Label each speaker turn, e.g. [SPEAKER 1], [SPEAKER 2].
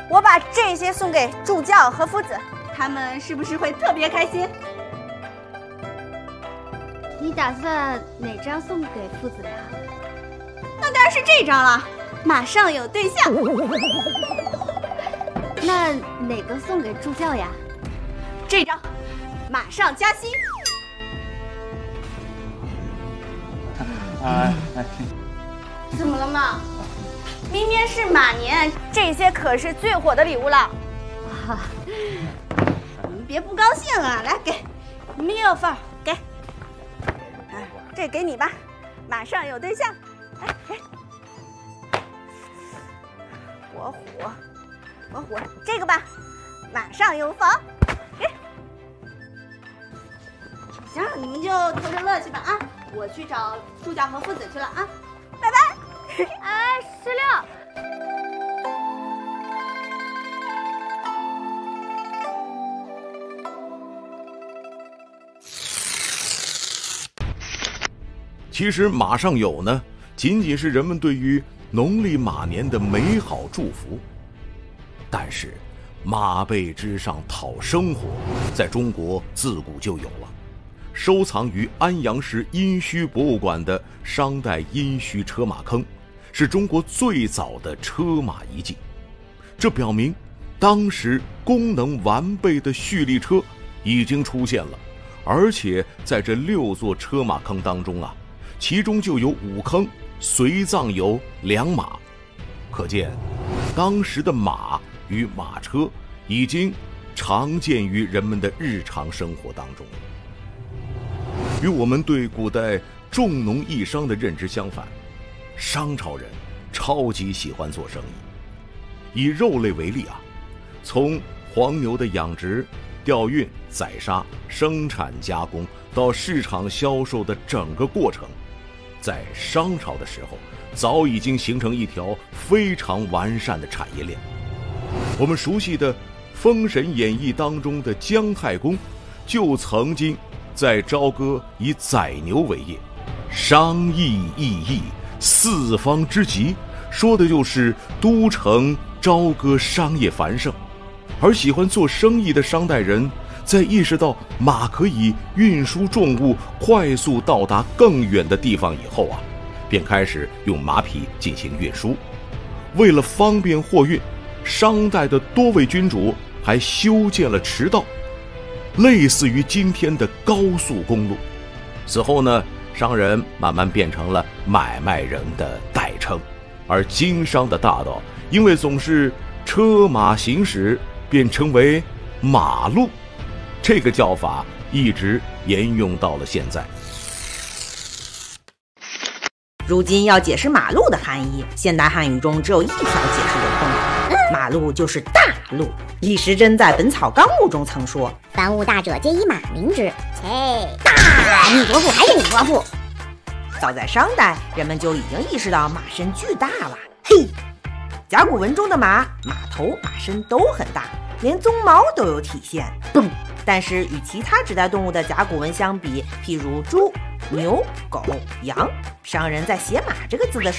[SPEAKER 1] 我把这些送给助教和夫子，他们是不是会特别开心？
[SPEAKER 2] 你打算哪张送给夫子呀？
[SPEAKER 1] 那当然是这张了，马上有对象。
[SPEAKER 2] 那哪个送给助教呀？
[SPEAKER 1] 这张，马上加薪。怎么了嘛？明天是马年，这些可是最火的礼物了。
[SPEAKER 2] 啊，
[SPEAKER 1] 你们别不高兴了，来给，你们也有份儿，给。这给你吧，马上有对象。来，给。火虎，这个吧，马上有房。给。行，你们就偷着乐去吧啊！我去找助教和夫子去了啊，拜拜。
[SPEAKER 2] 哎，16。
[SPEAKER 3] 其实马上有呢，仅仅是人们对于农历马年的美好祝福。但是马背之上讨生活，在中国自古就有了。收藏于安阳市殷墟博物馆的商代殷墟车马坑，是中国最早的车马遗迹。这表明当时功能完备的蓄力车已经出现了，而且在这6座车马坑当中啊，其中就有5坑随葬有2马，可见当时的马与马车已经常见于人们的日常生活当中。与我们对古代重农抑商的认知相反，商朝人超级喜欢做生意。以肉类为例啊，从黄牛的养殖、调运、宰杀、生产加工到市场销售的整个过程，在商朝的时候早已经形成一条非常完善的产业链。我们熟悉的《封神演义》当中的姜太公就曾经在朝歌以宰牛为业，商议异义，四方之极，说的就是都城朝歌商业繁盛。而喜欢做生意的商代人在意识到马可以运输重物快速到达更远的地方以后啊，便开始用马匹进行运输。为了方便货运，商代的多位君主还修建了驰道，类似于今天的高速公路。此后呢，商人慢慢变成了买卖人的代称，而经商的大道因为总是车马行驶，便称为马路。这个叫法一直沿用到了现在。
[SPEAKER 4] 如今要解释马路的含义，现代汉语中只有一条解释得通，马路就是大路。李时珍在《本草纲目》中曾说：“
[SPEAKER 5] 凡物大者，皆以马名之。”切，大！你国父还是你国父。
[SPEAKER 4] 早在商代，人们就已经意识到马身巨大了。嘿，甲骨文中的马头、马身都很大，连鬃毛都有体现。嘣！但是与其他指代动物的甲骨文相比，譬如猪、牛、狗、羊，商人在写马这个字的